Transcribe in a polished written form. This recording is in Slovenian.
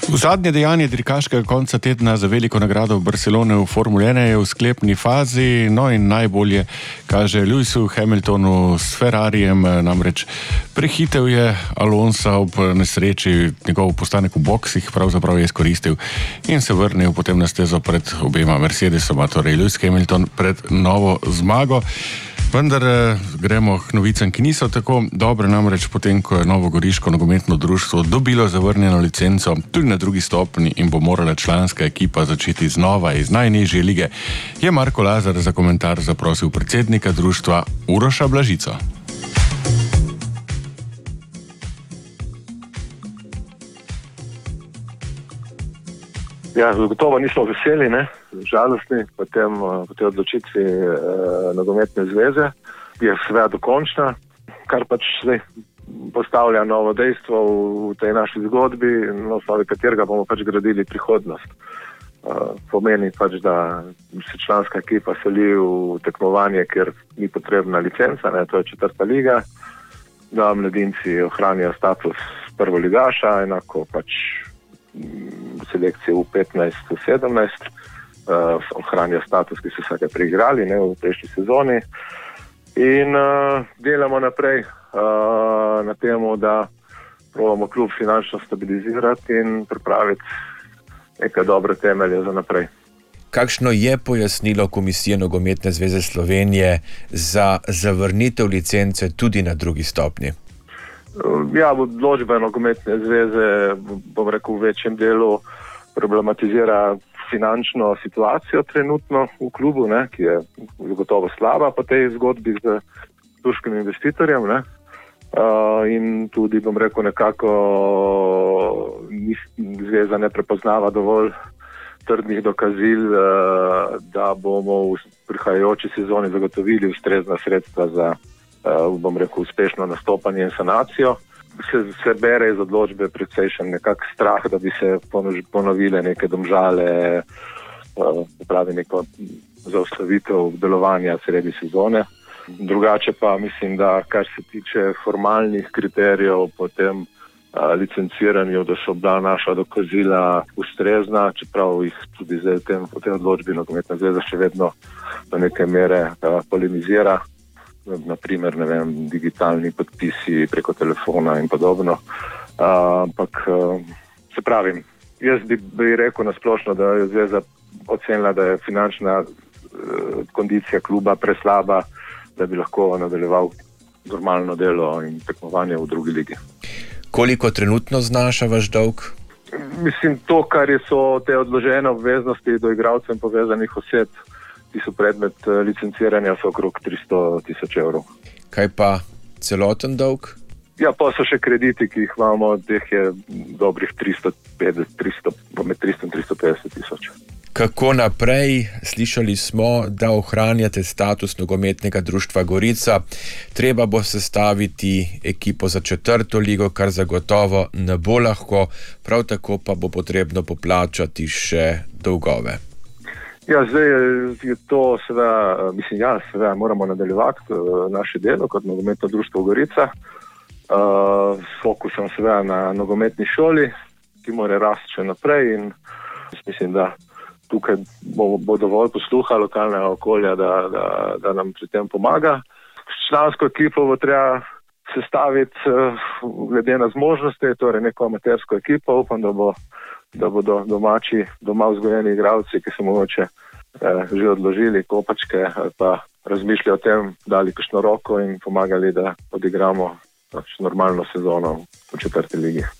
Zadnje dejanje dirkaškega konca tedna za veliko nagrado v Barcelone v Formuli 1 je v sklepni fazi, no in najbolje kaže Lewisu Hamiltonu s Ferrarijem, namreč prehitev je Alonsa ob nesreči, njegov postanek v boksih pravzaprav je izkoristil in se vrnil potem na stezo pred obema Mercedesoma, torej Lewis Hamilton pred novo zmago. Vendar gremo k novicam, ki niso tako dobre, namreč potem, ko je novogoriško nogometno društvo dobilo zavrnjeno licenco tudi na drugi stopnji in bo morala članska ekipa začeti znova iz najnižje lige, je Marko Lazar za komentar zaprosil predsednika društva Uroša Blažico. Ja, zagotovo nismo veseli, žalostni po tej odločitvi nogometne zveze. Je seveda dokončna, kar pač zdaj postavlja novo dejstvo v tej naši zgodbi, na osnovi katerega bomo pač gradili prihodnost. Pomeni pač, da se članska ekipa seli v tekmovanje, kjer ni potrebna licenca, to je 4. liga, da mladinci ohranijo status prvoligaša, enako pač selekcije v 15, v 17, ohranijo status, ki so vsake preigrali v prejšnji sezoni in delamo naprej na temu, da probamo klub finančno stabilizirati in pripraviti neke dobre temelje za naprej. Kakšno je pojasnilo Komisije Nogometne zveze Slovenije za zavrnitev licence tudi na drugi stopnji? Ja, odločba Nogometne zveze, bom rekel, v večjem delu problematizira finančno situacijo trenutno v klubu, ki je zagotovo slaba po tej zgodbi z turškim investitorjem. In tudi, bom rekel, nekako zveza ne prepoznava dovolj trdnih dokazil, da bomo v prihajajoči sezoni zagotovili ustrezna sredstva za bom rekel, uspešno nastopanje in sanacijo. Se bere iz odločbe precejšen nekak strah, da bi se ponovile neke Domžale, pravi neko zaustavitev delovanja sredi sezone. Drugače pa mislim, da kar se tiče formalnih kriterijev po tem licenciranju, da so bila naša dokazila ustrezna, čeprav jih tudi zdaj v tej odločbi Nogometna zveza še vedno do neke mere polemizira. Naprimer, digitalni podpisi preko telefona in podobno. Ampak, se pravim, jaz bi rekel nasplošno, da je zveza ocenila, da je finančna kondicija kluba preslaba, da bi lahko nadaljeval normalno delo in tekmovanje v drugi ligi. Koliko trenutno znaša vaš dolg? Mislim, to, kar so te odložene obveznosti do igralcev in povezanih oseb, ki so predmet licenciranja, so okrog 300.000 evrov. Kaj pa celoten dolg? Ja, pa so še krediti, ki jih imamo, teh je dobrih 300 in 350 tisoč. Kako naprej? Slišali smo, da ohranjate status nogometnega društva Gorica. Treba bo sestaviti ekipo za 4. ligo, kar zagotovo ne bo lahko, prav tako pa bo potrebno poplačati še dolgove. Ja, zdaj je to seveda moramo nadaljevati naše delo kot nogometno društvo Gorica. S fokusom seveda na nogometni šoli, ki mora rasti še naprej in mislim, da tukaj bo dovolj posluha lokalnega okolja, da nam pri tem pomaga. Člansko ekipo bo treba sestaviti glede na zmožnosti, torej neko amatersko ekipo. Upam, da bodo doma vzgojeni igralci, ki so mogoče že odložili kopačke ali pa razmišljajo o tem, dali kakšno roko in pomagali, da odigramo normalno sezono v 4. ligi.